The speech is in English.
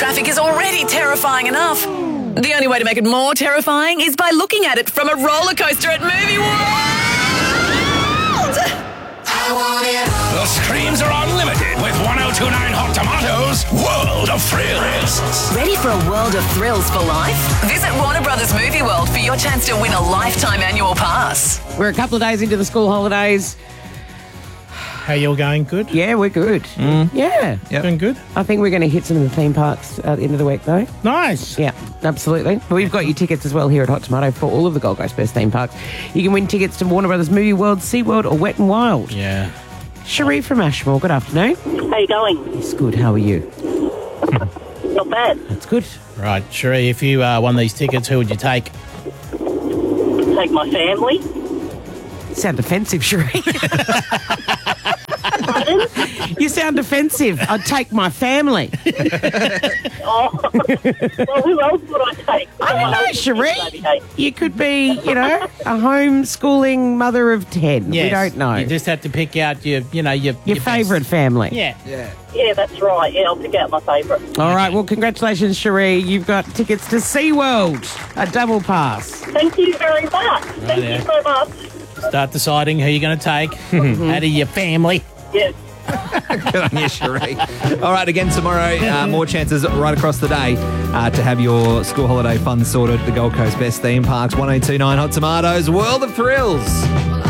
traffic is already terrifying enough. The only way to make it more terrifying is by looking at it from a roller coaster at Movie World. The screams are unlimited with 1029 Hot Tomatoes' World of Thrills. Ready for a world of thrills for life? Visit Warner Brothers Movie World for your chance to win a lifetime annual pass. We're a couple of days into the school holidays. How you all going? Good? Yeah, we're good. Yeah. Doing good? I think we're going to hit some of the theme parks at the end of the week, though. Nice. Yeah, absolutely. But we've got your tickets as well here at Hot Tomato for all of the Gold Coast Best theme parks. You can win tickets to Warner Brothers Movie World, SeaWorld or Wet n Wild. Yeah. Cherie from Ashmore, good afternoon. How you going? It's good, how are you? Not bad. That's good. Right, Cherie, if you won these tickets, who would you take? Take my family. Sound defensive, Cherie. Pardon? You sound defensive. I'd take my family. Oh, well, who else would I take? I don't know, Cherie. You could be, a homeschooling mother of 10. Yes. We don't know. You just have to pick out your Your favourite family. Yeah. Yeah, that's right. Yeah, I'll pick out my favourite. All right, well, congratulations, Cherie. You've got tickets to SeaWorld, a double pass. Thank you very much. Thank you so much. Start deciding who you're going to take out of your family. Yes. Good on you, Cherie. All right, again tomorrow, more chances right across the day to have your school holiday fun sorted at the Gold Coast Best Theme Parks. 1029 Hot Tomatoes, World of Thrills.